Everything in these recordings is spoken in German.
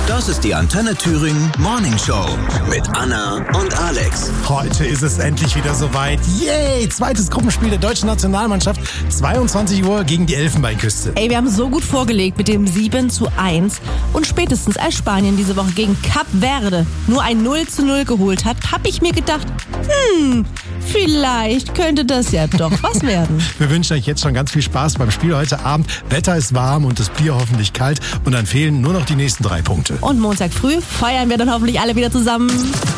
Das ist die Antenne Thüringen Morning Show mit Anna und Alex. Heute ist es endlich wieder soweit. Yay! Zweites Gruppenspiel der deutschen Nationalmannschaft. 22 Uhr gegen die Elfenbeinküste. Ey, wir haben so gut vorgelegt mit dem 7:1. Und spätestens als Spanien diese Woche gegen Kap Verde nur ein 0:0 geholt hat, habe ich mir gedacht, vielleicht könnte das ja doch was werden. Wir wünschen euch jetzt schon ganz viel Spaß beim Spiel heute Abend. Wetter ist warm und das Bier hoffentlich kalt. Und dann fehlen nur noch die nächsten 3 Punkte. Und Montag früh feiern wir dann hoffentlich alle wieder zusammen.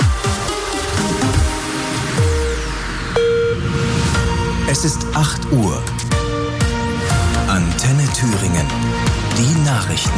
Es ist 8 Uhr. Antenne Thüringen. Die Nachrichten.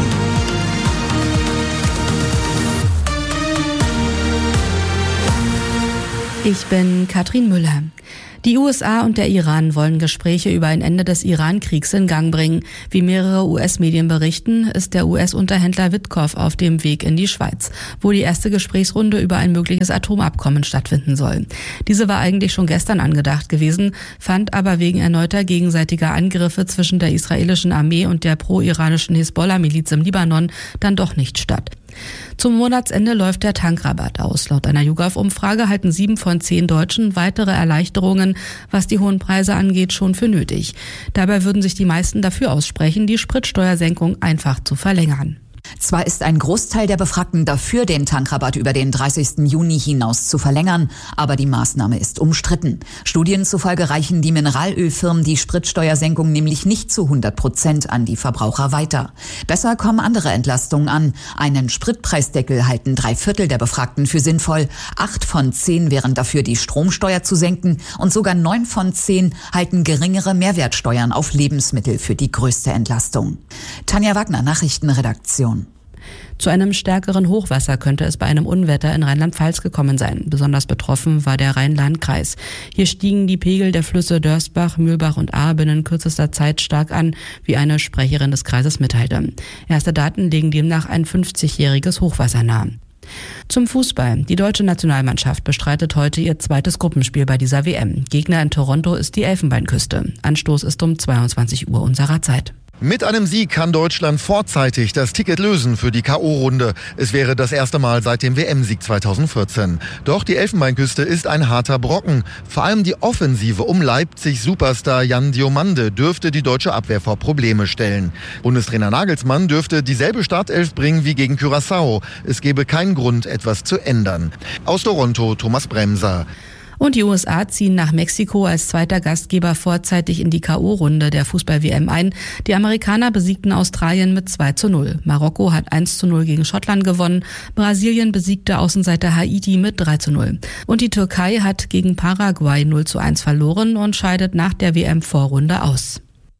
Ich bin Katrin Müller. Die USA und der Iran wollen Gespräche über ein Ende des Iran-Kriegs in Gang bringen. Wie mehrere US-Medien berichten, ist der US-Unterhändler Witkow auf dem Weg in die Schweiz, wo die erste Gesprächsrunde über ein mögliches Atomabkommen stattfinden soll. Diese war eigentlich schon gestern angedacht gewesen, fand aber wegen erneuter gegenseitiger Angriffe zwischen der israelischen Armee und der pro-iranischen Hisbollah-Miliz im Libanon dann doch nicht statt. Zum Monatsende läuft der Tankrabatt aus. Laut einer YouGov-Umfrage halten 7 von 10 Deutschen weitere Erleichterungen, was die hohen Preise angeht, schon für nötig. Dabei würden sich die meisten dafür aussprechen, die Spritsteuersenkung einfach zu verlängern. Zwar ist ein Großteil der Befragten dafür, den Tankrabatt über den 30. Juni hinaus zu verlängern, aber die Maßnahme ist umstritten. Studien zufolge reichen die Mineralölfirmen die Spritsteuersenkung nämlich nicht zu 100% an die Verbraucher weiter. Besser kommen andere Entlastungen an. Einen Spritpreisdeckel halten 3/4 der Befragten für sinnvoll. 8 von 10 wären dafür, die Stromsteuer zu senken, und sogar 9 von 10 halten geringere Mehrwertsteuern auf Lebensmittel für die größte Entlastung. Tanja Wagner, Nachrichtenredaktion. Zu einem stärkeren Hochwasser könnte es bei einem Unwetter in Rheinland-Pfalz gekommen sein. Besonders betroffen war der Rhein-Lahn-Kreis. Hier stiegen die Pegel der Flüsse Dörsbach, Mühlbach und Ahr binnen kürzester Zeit stark an, wie eine Sprecherin des Kreises mitteilte. Erste Daten legen demnach ein 50-jähriges Hochwasser nahe. Zum Fußball. Die deutsche Nationalmannschaft bestreitet heute ihr zweites Gruppenspiel bei dieser WM. Gegner in Toronto ist die Elfenbeinküste. Anstoß ist um 22 Uhr unserer Zeit. Mit einem Sieg kann Deutschland vorzeitig das Ticket lösen für die K.O.-Runde. Es wäre das erste Mal seit dem WM-Sieg 2014. Doch die Elfenbeinküste ist ein harter Brocken. Vor allem die Offensive um Leipzig-Superstar Jan Diomande dürfte die deutsche Abwehr vor Probleme stellen. Bundestrainer Nagelsmann dürfte dieselbe Startelf bringen wie gegen Curaçao. Es gäbe keinen Grund, etwas zu ändern. Aus Toronto, Thomas Bremser. Und die USA ziehen nach Mexiko als zweiter Gastgeber vorzeitig in die K.O.-Runde der Fußball-WM ein. Die Amerikaner besiegten Australien mit 2:0. Marokko hat 1:0 gegen Schottland gewonnen. Brasilien besiegte Außenseiter Haiti mit 3:0. Und die Türkei hat gegen Paraguay 0:1 verloren und scheidet nach der WM-Vorrunde aus.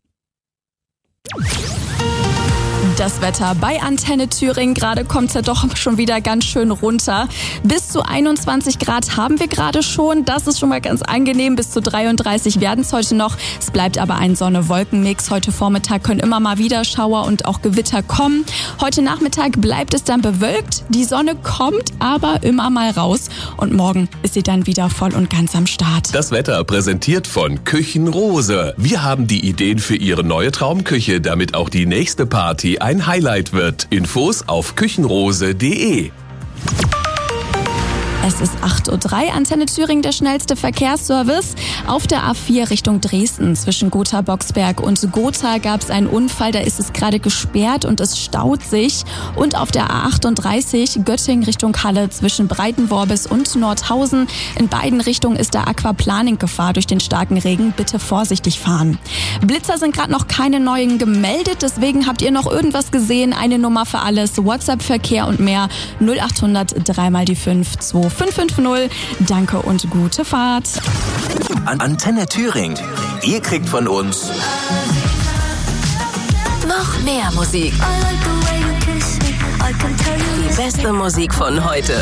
Das Wetter bei Antenne Thüringen. Gerade kommt es ja doch schon wieder ganz schön runter. Bis zu 21 Grad haben wir gerade schon. Das ist schon mal ganz angenehm. Bis zu 33 werden es heute noch. Es bleibt aber ein Sonne-Wolken-Mix. Heute Vormittag können immer mal wieder Schauer und auch Gewitter kommen. Heute Nachmittag bleibt es dann bewölkt. Die Sonne kommt aber immer mal raus. Und morgen ist sie dann wieder voll und ganz am Start. Das Wetter präsentiert von Küchenrose. Wir haben die Ideen für Ihre neue Traumküche, damit auch die nächste Party ein Highlight wird. Infos auf küchenrose.de. Es ist 8:03 Uhr, Antenne Thüringen, der schnellste Verkehrsservice. Auf der A4 Richtung Dresden zwischen Gotha-Boxberg und Gotha gab es einen Unfall, da ist es gerade gesperrt und es staut sich. Und auf der A38 Göttingen Richtung Halle zwischen Breitenworbis und Nordhausen. In beiden Richtungen ist da Aquaplaning-Gefahr durch den starken Regen. Bitte vorsichtig fahren. Blitzer sind gerade noch keine neuen gemeldet, deswegen habt ihr noch irgendwas gesehen? Eine Nummer für alles, WhatsApp-Verkehr und mehr 0800 3x5 2550. Danke und gute Fahrt. Antenne Thüringen. Ihr kriegt von uns noch mehr Musik. Die beste Musik von heute.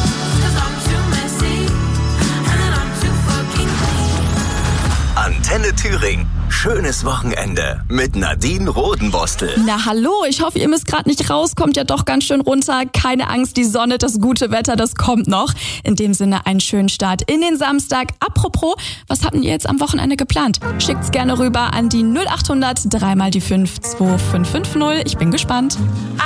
Antenne Thüringen. Schönes Wochenende mit Nadine Rodenbostel. Na hallo, ich hoffe, ihr müsst gerade nicht raus, kommt ja doch ganz schön runter. Keine Angst, die Sonne, das gute Wetter, das kommt noch. In dem Sinne einen schönen Start in den Samstag. Apropos, was habt ihr jetzt am Wochenende geplant? Schickt's gerne rüber an die 0800 3x5 2550. Ich bin gespannt.